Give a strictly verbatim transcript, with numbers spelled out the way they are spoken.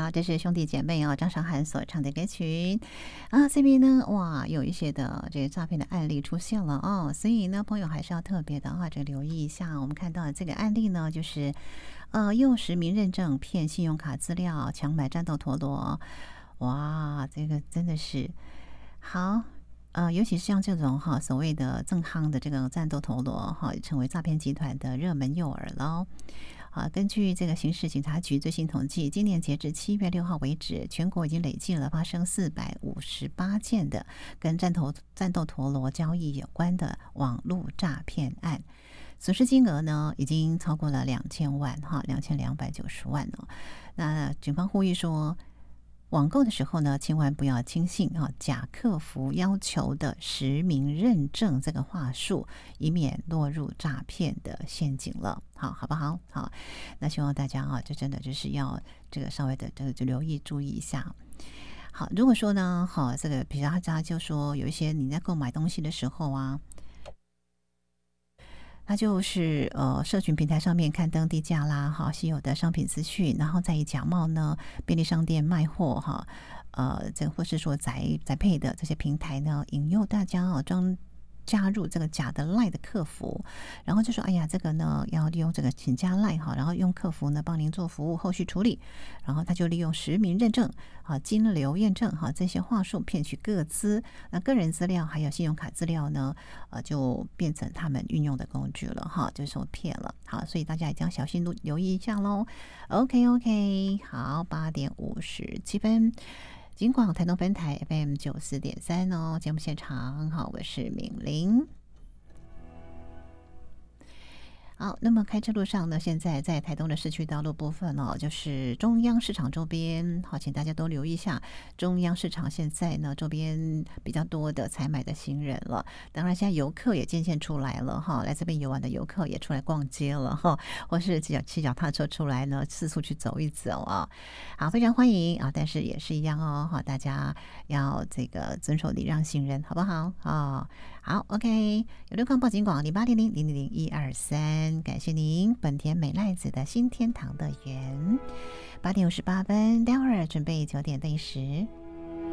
好，这是兄弟姐妹哦，张韶涵所唱的歌曲啊。这边呢，哇，有一些的这个诈骗的案例出现了哦，所以呢，朋友还是要特别的啊，这个留意一下。我们看到的这个案例呢，就是呃，用实名认证骗信用卡资料，强买战斗陀螺，哇，这个真的是好。呃，尤其是像这种哈所谓的正夯的这个战斗陀螺哈，成为诈骗集团的热门诱饵喽。啊，根据这个刑事警察局最新统计，今年截至七月六号为止，全国已经累计了发生四百五十八件的跟战斗战斗陀螺交易有关的网络诈骗案，损失金额呢已经超过了两千万哈，两千两百九十万哦。那警方呼吁说，网购的时候呢，千万不要轻信啊假客服要求的实名认证这个话术，以免落入诈骗的陷阱了。好，好不好？好，那希望大家啊，这真的就是要这个稍微的这个就留意注意一下。好，如果说呢，好，这个比如大家就说有一些你在购买东西的时候啊。那就是呃，社群平台上面刊登低价啦，哈，稀有的商品资讯，然后再以假冒呢便利商店卖货哈，呃，这或是说宅宅配的这些平台呢，引诱大家哦装加入这个假的 LINE 的客服，然后就说哎呀，这个呢要利用这个请加 LINE 哈，然后用客服呢帮您做服务后续处理，然后他就利用实名认证啊、金流验证哈这些话术骗取个资，那个人资料还有信用卡资料呢，呃，就变成他们运用的工具了哈，就受骗了。好，所以大家一定要小心留意一下喽。OK OK， 好，八点五十七分。金广台东分台 F M 九四点三哦，节目现场好，我是敏玲。好，那么开车路上呢，现在在台东的市区道路部分哦，就是中央市场周边，好，请大家都留意一下。中央市场现在呢，周边比较多的采买的行人了，当然现在游客也渐渐出来了哈，来这边游玩的游客也出来逛街了哈，或是骑脚骑脚踏车出来呢，四处去走一走啊。好，非常欢迎啊，但是也是一样哦，哈，大家要这个遵守礼让行人，好不好啊？好 ，OK， 有六康报警广零八零零零零零一二三，感谢您，本田美奈子的新天堂乐园，八点五十八分，待会儿准备九点对时。